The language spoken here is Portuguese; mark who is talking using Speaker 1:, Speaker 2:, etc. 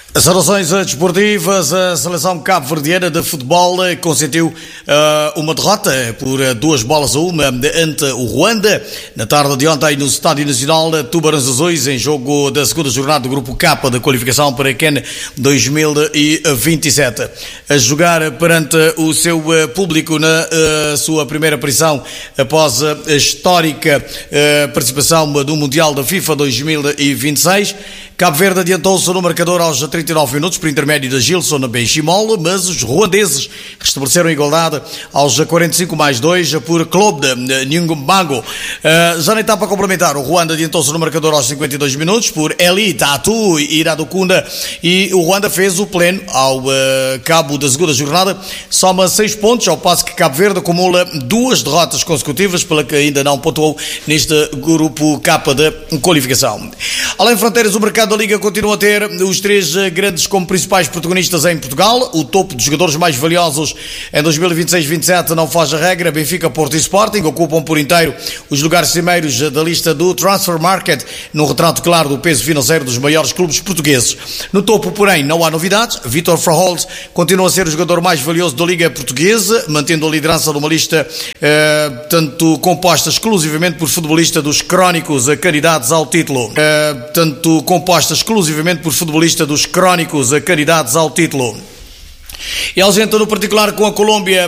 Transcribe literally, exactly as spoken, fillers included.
Speaker 1: As relações desportivas, a seleção cabo-verdiana de futebol consentiu uh, uma derrota por duas bolas a uma ante o Ruanda na tarde de ontem no Estádio Nacional Tubarões Azuis, em jogo da segunda jornada do Grupo K da qualificação para a CAN dois mil e vinte e sete. A jogar perante o seu público na uh, sua primeira aparição após a histórica uh, participação do Mundial da FIFA dois mil e vinte e seis, Cabo Verde adiantou-se no marcador aos trinta e nove minutos por intermédio de Gilson Benchimol, mas os ruandeses restabeleceram a igualdade aos quarenta e cinco mais dois por Clube de Nhungumbango. Uh, já na etapa complementar, o Ruanda adiantou-se no marcador aos cinquenta e dois minutos por Eli Tatu e Iradukunda, e o Ruanda fez o pleno ao uh, cabo da segunda jornada, soma seis pontos, ao passo que Cabo Verde acumula duas derrotas consecutivas, pela que ainda não pontuou neste grupo K da qualificação. Além de fronteiras, o mercado da Liga continua a ter os três grandes como principais protagonistas em Portugal. O topo dos jogadores mais valiosos em dois mil e vinte e seis vinte e sete não foge a regra. Benfica, Porto e Sporting ocupam por inteiro os lugares primeiros da lista do Transfer Market, num retrato claro do peso financeiro dos maiores clubes portugueses. No topo, porém, não há novidades. Vítor Froholt continua a ser o jogador mais valioso da Liga Portuguesa, mantendo a liderança de uma lista eh, tanto composta exclusivamente por futebolistas dos crónicos candidatos ao título. Eh, tanto composta exclusivamente por futebolistas dos crónicos candidatos ao título. E ausenta no particular com a Colômbia